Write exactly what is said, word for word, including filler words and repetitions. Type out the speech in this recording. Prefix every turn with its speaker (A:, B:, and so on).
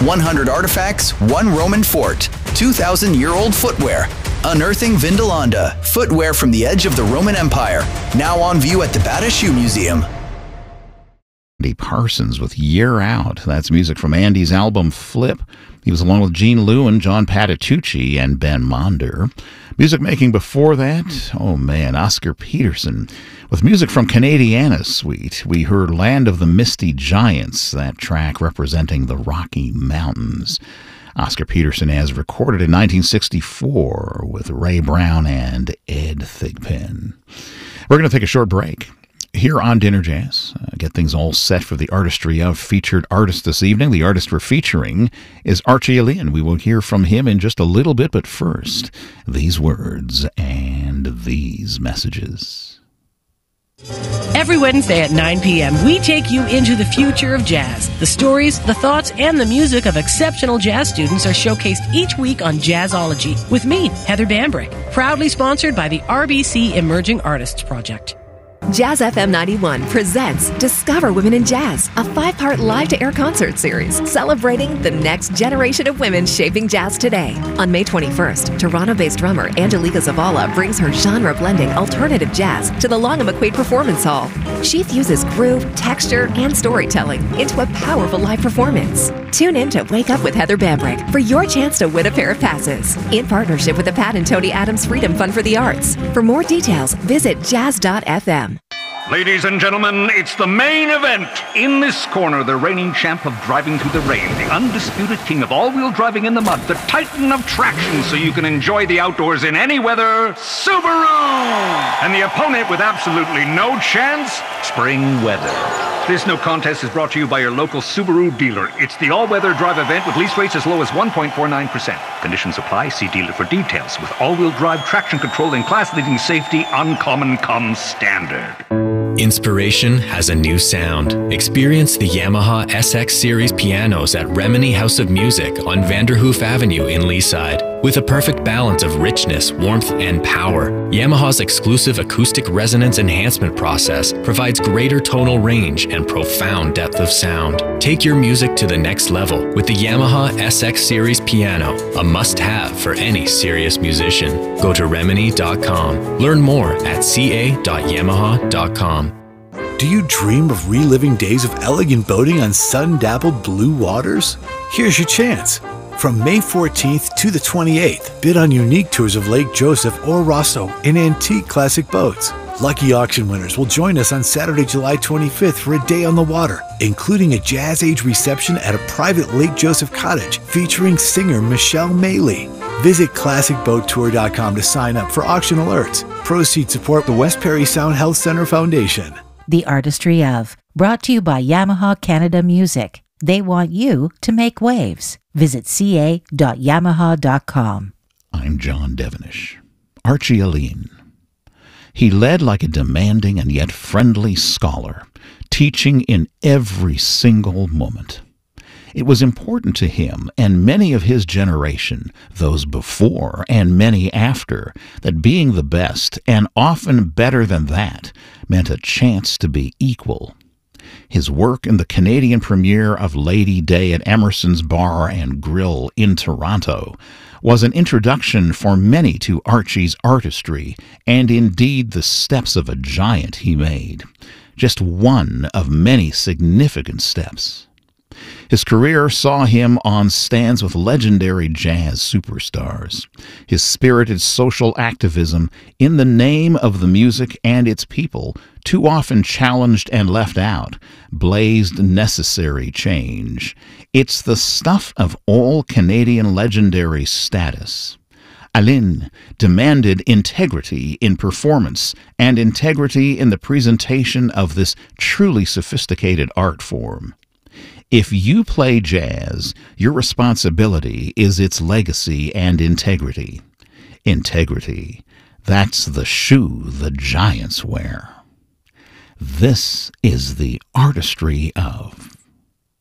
A: one hundred artifacts, one Roman fort, two thousand year old footwear. Unearthing Vindolanda, footwear from the edge of the Roman Empire. Now on view at the Bata Shoe Museum.
B: Andy Parsons with Year Out. That's music from Andy's album Flip. He was along with Gene Lewin, John Patitucci, and Ben Monder. Music making before that, oh man, Oscar Peterson. With music from Canadiana Suite, we heard Land of the Misty Giants, that track representing the Rocky Mountains. Oscar Peterson has recorded in nineteen sixty-four with Ray Brown and Ed Thigpen. We're going to take a short break here on Dinner Jazz. Uh, get things all set for the Artistry of featured artist this evening. The artist we're featuring is Archie Allean. We will hear from him in just a little bit, but first, these words and these messages.
C: Every Wednesday at nine p.m., we take you into the future of jazz. The stories, the thoughts, and the music of exceptional jazz students are showcased each week on Jazzology with me, Heather Bambrick, proudly sponsored by the R B C Emerging Artists Project.
D: Jazz F M ninety-one presents Discover Women in Jazz, a five-part live-to-air concert series celebrating the next generation of women shaping jazz today. On May twenty-first, Toronto-based drummer Angelica Zavala brings her genre-blending alternative jazz to the Long and McQuaid Performance Hall. She fuses groove, texture, and storytelling into a powerful live performance. Tune in to Wake Up with Heather Bambrick for your chance to win a pair of passes in partnership with the Pat and Tony Adams Freedom Fund for the Arts. For more details, visit jazz dot f m.
E: Ladies and gentlemen, it's the main event. In this corner, the reigning champ of driving through the rain, the undisputed king of all-wheel driving in the mud, the titan of traction so you can enjoy the outdoors in any weather, Subaru! And the opponent with absolutely no chance, spring weather. This no contest is brought to you by your local Subaru dealer. It's the all-weather drive event with lease rates as low as one point four nine percent. Conditions apply. See dealer for details. With all-wheel drive traction control and class-leading safety, uncommon comes standard.
F: Inspiration has a new sound. Experience the Yamaha S X Series pianos at Remini House of Music on Vanderhoof Avenue in Leaside. With a perfect balance of richness, warmth, and power, Yamaha's exclusive acoustic resonance enhancement process provides greater tonal range and profound depth of sound. Take your music to the next level with the Yamaha S X Series piano, a must-have for any serious musician. Go to remini dot com. Learn more at c a dot yamaha dot com.
G: Do you dream of reliving days of elegant boating on sun-dappled blue waters? Here's your chance. From May fourteenth to the twenty-eighth, bid on unique tours of Lake Joseph or Rosso in antique classic boats. Lucky auction winners will join us on Saturday, July twenty-fifth for a day on the water, including a Jazz Age reception at a private Lake Joseph cottage featuring singer Michelle Maley. Visit classic boat tour dot com to sign up for auction alerts. Proceeds support the West Perry Sound Health Center Foundation.
H: The Artistry of, brought to you by Yamaha Canada Music. They want you to make waves. Visit c a dot yamaha dot com.
B: I'm John Devenish. Archie Allean. He led like a demanding and yet friendly scholar, teaching in every single moment. It was important to him and many of his generation, those before and many after, that being the best, and often better than that, meant a chance to be equal. His work in the Canadian premiere of Lady Day at Emerson's Bar and Grill in Toronto was an introduction for many to Archie's artistry, and indeed the steps of a giant he made. Just one of many significant steps. His career saw him on stands with legendary jazz superstars. His spirited social activism in the name of the music and its people, too often challenged and left out, blazed necessary change. It's the stuff of all Canadian legendary status. Allean demanded integrity in performance and integrity in the presentation of this truly sophisticated art form. If you play jazz, your responsibility is its legacy and integrity. Integrity, that's the shoe the giants wear. This is the Artistry of.